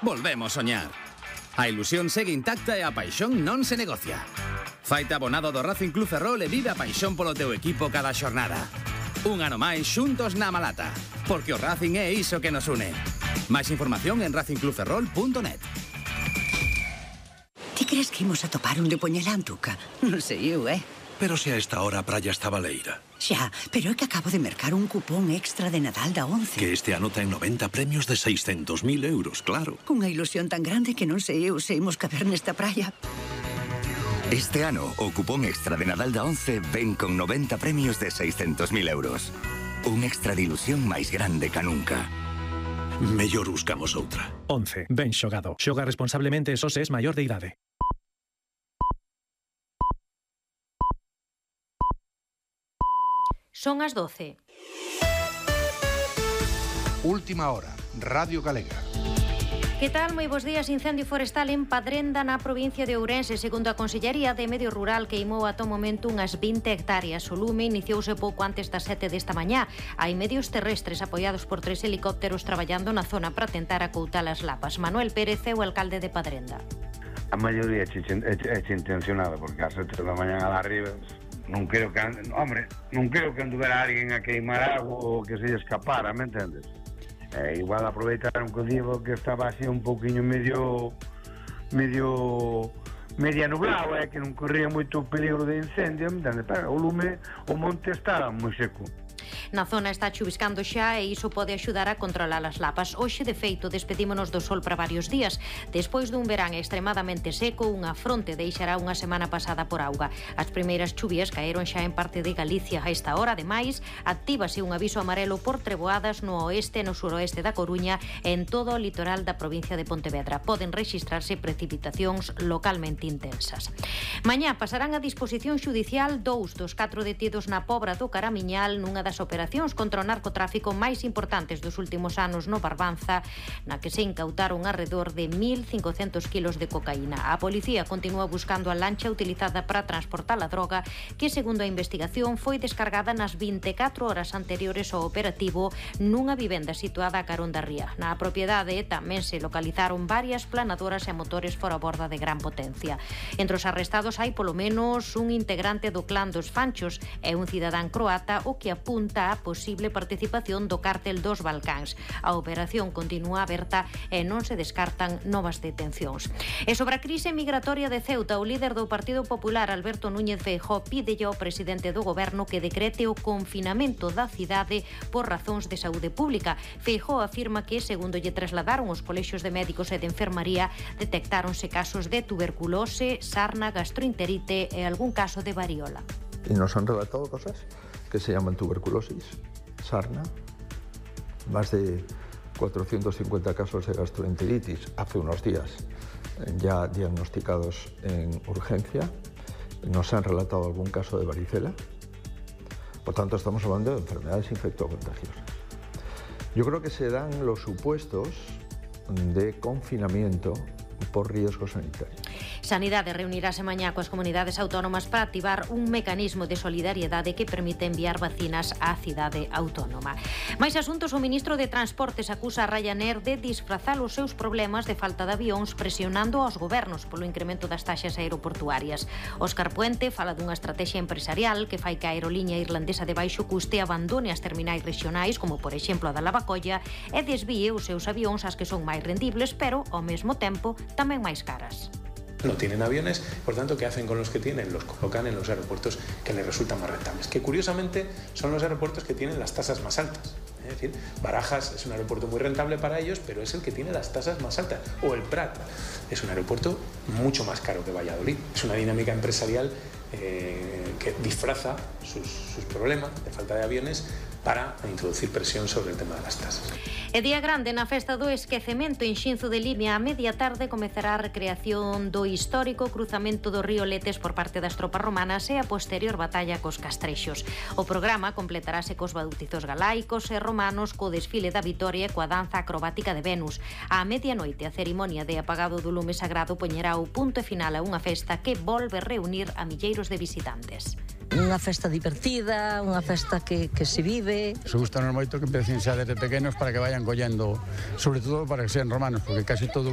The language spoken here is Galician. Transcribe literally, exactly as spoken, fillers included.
volvemos soñar. A ilusión segue intacta e a paixón non se negocia. Faite abonado do Racing Club Ferrol e vive a paixón polo teu equipo cada xornada. Un ano máis xuntos na Malata, porque o Racing é iso que nos une. Máis información en racing club ferrol punto net. Ti crees que imos a topar un de poñela Antuca? Non sei eu, eh? Pero se a esta hora a praia está baleira. Xa, pero é que acabo de mercar un cupón extra de Nadal da once. Que este ano ten noventa premios de seiscentos mil euros, claro. Cunha ilusión tan grande que non sei eu se imos caber nesta praia. Este ano, o cupón extra de Nadal da once ven con noventa premios de seiscentos mil euros. Un extra de ilusión máis grande ca nunca. Mellor buscamos outra. once. Ben xogado. Xoga responsablemente e só se es maior de idade. Son as doce. Última hora, Radio Galega. Que tal? Moi bons días. Incendio forestal en Padrenda, na provincia de Ourense. Segundo a Consellería de Medio Rural, queimou ata o momento unhas vinte hectáreas. O lume iniciouse pouco antes das sete desta mañá. Hai medios terrestres apoiados por tres helicópteros traballando na zona para tentar acoutar as lapas. Manuel Pérez é o alcalde de Padrenda. A maioría é intencionada, porque a sete da mañá a la arriba non creo que, hombre, non creo que anduvera alguén a queimar algo ou que se lle escapara, me entendes? Eh, igual aproveitaron que o digo que estaba así un pouquiño medio medio media nublado, eh, que non corría moito peligro de incendio, me entendes? Pero o lume, o monte estaba moi seco. Na zona está chuviscando xa e iso pode axudar a controlar as lapas. Hoxe, de feito, despedímonos do sol para varios días. Despois dun verán extremadamente seco, unha fronte deixará unha semana pasada por auga. As primeiras chuvias caeron xa en parte de Galicia a esta hora. Ademais, actívase un aviso amarelo por treboadas no oeste e no suroeste da Coruña e en todo o litoral da provincia de Pontevedra. Poden rexistrarse precipitacións localmente intensas. Mañá pasarán a disposición xudicial dous dos catro detidos na Pobra do Caramiñal nunha das operacións contra o narcotráfico máis importantes dos últimos anos no Barbanza, na que se incautaron arredor de mil cincocentos kilos de cocaína. A policía continúa buscando a lancha utilizada para transportar a droga, que, segundo a investigación, foi descargada nas vinte e catro horas anteriores ao operativo nunha vivenda situada a carón da ría. Na propiedade tamén se localizaron varias planadoras e motores fora borda de gran potencia. Entre os arrestados hai polo menos un integrante do clan dos Fanchos e un cidadán croata, o que apunta a posible participación do cártel dos Balcáns. A operación continúa aberta e non se descartan novas detencións. E sobre a crise migratoria de Ceuta, o líder do Partido Popular, Alberto Núñez Feijóo, pídelle ao presidente do goberno que decrete o confinamento da cidade por razóns de saúde pública. Feijóo afirma que, segundo lle trasladaron os colexios de médicos e de enfermaría, detectáronse casos de tuberculose, sarna, gastroenterite e algún caso de variola. Y nos han relatado cosas que se llaman tuberculosis, sarna, más de cuatrocientos cincuenta casos de gastroenteritis hace unos días ya diagnosticados en urgencia. Nos han relatado algún caso de varicela. Por tanto, estamos hablando de enfermedades infectocontagiosas. Yo creo que se dan los supuestos de confinamiento por riesgo sanitario. Sanidade reunirase mañá coas comunidades autónomas para activar un mecanismo de solidariedade que permite enviar vacinas á cidade autónoma. Mais asuntos, o ministro de Transportes acusa a Ryanair de disfrazar os seus problemas de falta de avións presionando aos gobernos polo incremento das taxas aeroportuarias. Óscar Puente fala dunha estrategia empresarial que fai que a aeroliña irlandesa de baixo custe abandone as terminais regionais, como por exemplo a da Lavacolla, e desvíe os seus avións ás que son máis rendibles, pero ao mesmo tempo tamén máis caras. No tienen aviones, por tanto, ¿qué hacen con los que tienen? Los colocan en los aeropuertos que les resultan más rentables, que curiosamente son los aeropuertos que tienen las tasas más altas. Es decir, Barajas es un aeropuerto muy rentable para ellos, pero es el que tiene las tasas más altas. O el Prat es un aeropuerto mucho más caro que Valladolid. Es una dinámica empresarial eh, que disfraza sus, sus problemas de falta de aviones para introducir presión sobre el tema de las tasas. E día grande na festa do esquecemento en Xinzo de Limia. A media tarde comezará a recreación do histórico cruzamento do río Letes por parte das tropas romanas e a posterior batalla cos castrexos. O programa completarase cos bautizos galaicos e romanos, co desfile da vitoria e coa danza acrobática de Venus. A medianoite, a cerimonia de apagado do lume sagrado poñerá o punto final a unha festa que volve reunir a milleiros de visitantes. Unha festa divertida, unha festa que, que se vive. Se gustanos moito que empecen xa desde pequenos para que vayan collendo, sobre todo para que sean romanos, porque casi todo